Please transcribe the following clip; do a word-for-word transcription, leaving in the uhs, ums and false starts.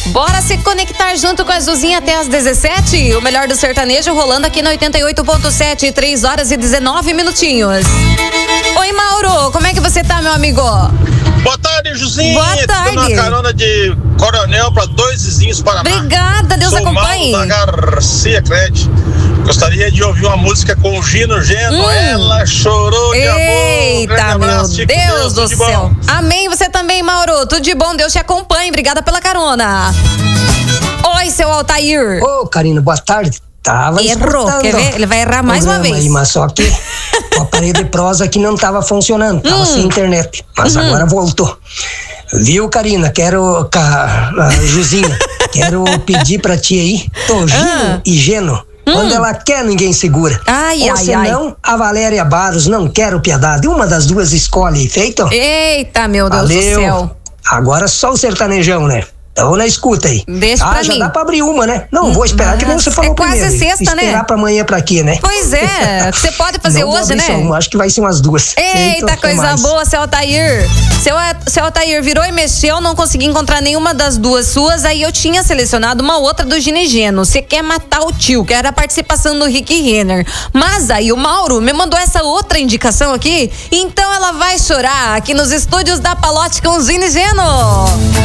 Bora se conectar junto com a Zuzinha até às dezessete. O melhor do sertanejo rolando aqui na oitenta e oito ponto sete, três horas e dezenove minutinhos. Oi, Mauro, como é que você tá, meu amigo? Boa tarde, Juzinha. Boa tarde. Tô uma carona de Coronel para dois vizinhos para Obrigada, Deus Sou acompanhe. Mauro da Garcia Crete. Gostaria de ouvir uma música com o Gino Geno. Hum. Ela chorou de amor. Eita, meu abraço, Deus, Deus do céu. Amém, você também, Mauro. Tudo de bom, Deus te acompanhe. Obrigada pela carona. Oi, seu Altair. Ô, Karina, boa tarde. Tava Errou, escutando, quer ver? Ele vai errar mais uma vez. Aí, mas só que o aparelho de prosa aqui não tava funcionando, tava hum. sem internet. Mas uhum. agora voltou. Viu, Karina? Quero, ca, a Juzinha, quero pedir pra ti aí, Togino ah. e Geno. Hum. Quando ela quer, ninguém segura. Ai, Ou ai, senão, ai. a Valéria Barros, não quero piedade. Uma das duas escolhe, feito? Eita, meu Deus Valeu. do céu. Agora só o sertanejão, né? Então na escuta aí. Deixa ah, pra já mim. dá pra abrir uma, né? Não, vou esperar que nem você falou é quase primeiro. sexta, esperar né? Esperar pra amanhã pra quê, né? Pois é, você pode fazer não hoje, né? Só uma, acho que vai ser umas duas. Eita, Eita coisa mais. boa, seu Altair. Seu, seu Altair virou e mexeu, não consegui encontrar nenhuma das duas suas, aí eu tinha selecionado uma outra do Gino Geno. Você quer matar o tio, que era a participação do Rick Renner. Mas aí o Mauro me mandou essa outra indicação aqui, então ela vai chorar aqui nos estúdios da Palote com o Gino Geno.